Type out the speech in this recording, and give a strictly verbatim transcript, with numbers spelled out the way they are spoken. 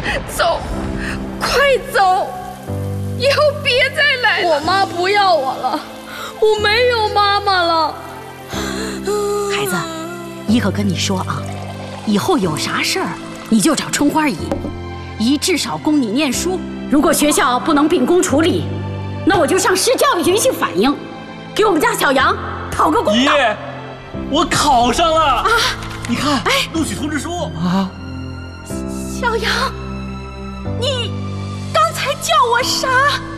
走，快走，以后别再来了。 我妈不要我了，我没有妈妈了。 孩子，姨可跟你说啊，以后有啥事儿你就找春花姨，姨至少供你念书。如果学校不能秉公处理，那我就上市教育局去反映，给我们家小杨讨个公道。 姨，我考上了啊！你看，哎，录取通知书啊！ 小杨，你刚才叫我啥？